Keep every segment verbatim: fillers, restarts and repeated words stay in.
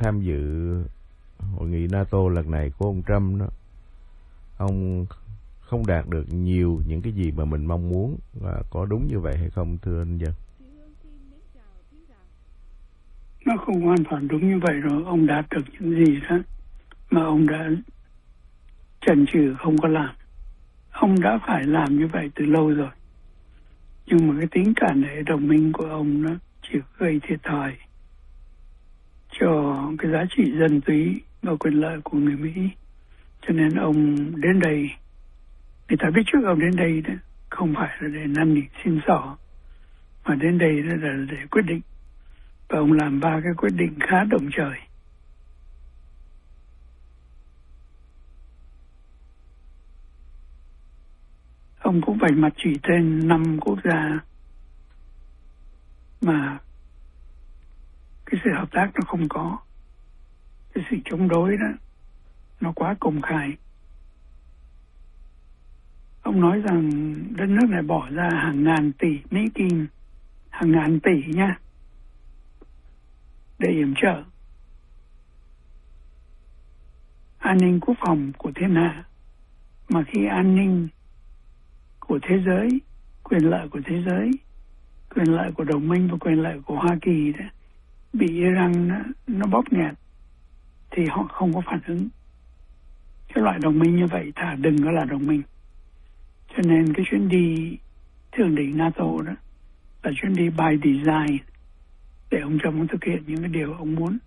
tham dự hội nghị NATO lần này của ông Trump đó, ông không đạt được nhiều những cái gì mà mình mong muốn, và có đúng như vậy hay không thưa anh Dân? Nó không hoàn toàn đúng như vậy rồi. Ông đạt được những gì đó mà ông đã chần chừ không có làm. Ông đã phải làm như vậy từ lâu rồi. Nhưng mà cái tính cả nể đồng minh của ông nó chỉ gây thiệt thòi cho cái giá trị dân túy và quyền lợi của người Mỹ. Cho nên ông đến đây, người ta biết trước ông đến đây đó, không phải là để năn nỉ xin xỏ, mà đến đây đó là để quyết định. Và ông làm ba cái quyết định khá động trời. Ông cũng vạch mặt chỉ tên năm quốc gia mà cái sự hợp tác nó không có, cái sự chống đối đó nó quá công khai. Ông nói rằng đất nước này bỏ ra hàng ngàn tỷ Mỹ Kim, hàng ngàn tỷ nha, để yểm trợ an ninh quốc phòng của thiên hạ. Mà khi an ninh của thế giới, quyền lợi của thế giới, quyền lợi của đồng minh và quyền lợi của Hoa Kỳ đó, bị Iran nó, nó bóp nghẹt, thì họ không có phản ứng. Cái loại đồng minh như vậy thà đừng có là đồng minh. Cho nên cái chuyến đi thượng đỉnh NATO đó là chuyến đi by design, để ông Trump thực hiện những cái điều ông muốn.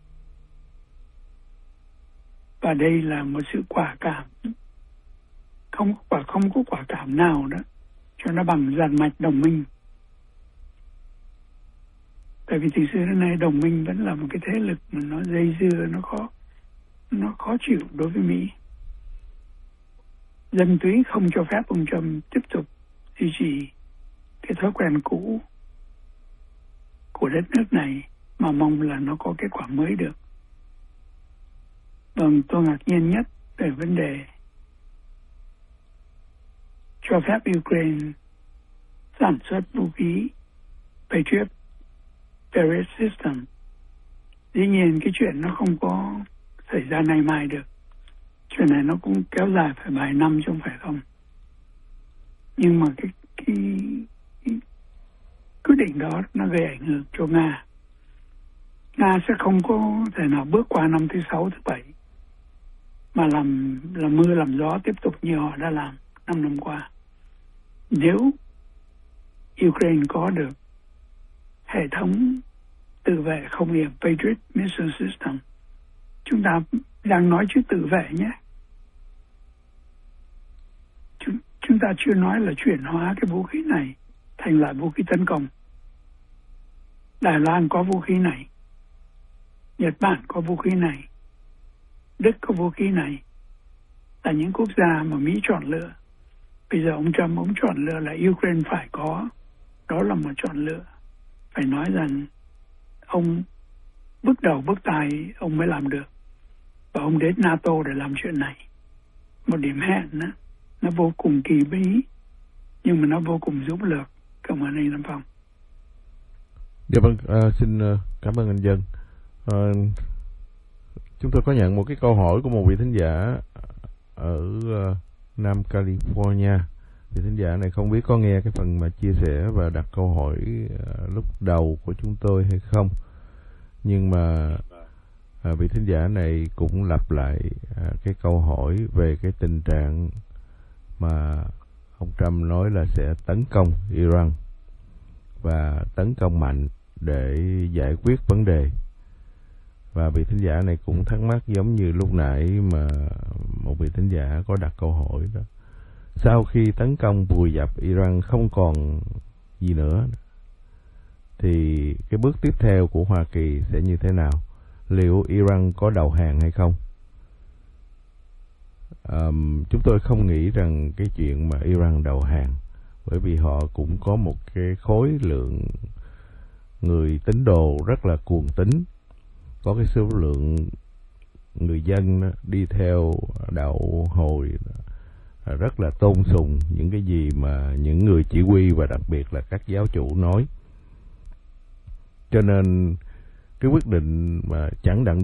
Và đây là một sự quả cảm, không có quả không có quả cảm nào đó cho nó bằng dàn mạch đồng minh. Tại vì từ xưa đến nay đồng minh vẫn là một cái thế lực mà nó dây dưa, nó khó nó khó chịu đối với Mỹ. Dân túy không cho phép ông Trump tiếp tục duy trì cái thói quen cũ của đất nước này, mà mong là nó có kết quả mới được. Vâng, tôi ngạc nhiên nhất về vấn đề cho phép Ukraine sản xuất vũ khí Patriot Patriot System. Dĩ nhiên cái chuyện nó không có xảy ra nay mai được. Chuyện này nó cũng kéo dài phải vài năm chứ không phải không. Nhưng mà cái, cái, cái quyết định đó nó gây ảnh hưởng cho Nga. Nga sẽ không có thể nào bước qua năm thứ sáu, thứ bảy mà làm, làm mưa làm gió tiếp tục như họ đã làm năm năm qua. Nếu Ukraine có được hệ thống tự vệ không hiểm Patriot Missile System, chúng ta đang nói chữ tự vệ nhé. Chúng, chúng ta chưa nói là chuyển hóa cái vũ khí này thành loại vũ khí tấn công. Đài Loan có vũ khí này, Nhật Bản có vũ khí này, Đức có vũ khí này, là những quốc gia mà Mỹ chọn lựa. Bây giờ ông Trump ông chọn lựa là Ukraine phải có, đó là một chọn lựa. Phải nói rằng ông bước đầu bước tay ông mới làm được, và ông đến NATO để làm chuyện này. Một điểm hẹn đó, nó vô cùng kỳ bí, nhưng mà nó vô cùng dũng lược. Cảm ơn anh Lâm Phong. Dạ vâng, à, xin uh, cảm ơn anh Dân. À, chúng tôi có nhận một cái câu hỏi của một vị thính giả ở uh, Nam California. Vị thính giả này không biết có nghe cái phần mà chia sẻ và đặt câu hỏi uh, lúc đầu của chúng tôi hay không. Nhưng mà à, vị thính giả này cũng lặp lại à, cái câu hỏi về cái tình trạng mà ông Trump nói là sẽ tấn công Iran và tấn công mạnh để giải quyết vấn đề. Và vị thính giả này cũng thắc mắc giống như lúc nãy mà một vị thính giả có đặt câu hỏi đó. Sau khi tấn công vùi dập Iran không còn gì nữa, thì cái bước tiếp theo của Hoa Kỳ sẽ như thế nào? Liệu Iran có đầu hàng hay không? Um, chúng tôi không nghĩ rằng cái chuyện mà Iran đầu hàng, bởi vì họ cũng có một cái khối lượng người tín đồ rất là cuồng tín, có cái số lượng người dân đi theo đạo Hồi rất là tôn sùng những cái gì mà những người chỉ huy và đặc biệt là các giáo chủ nói. Cho nên cái quyết định mà chẳng đặng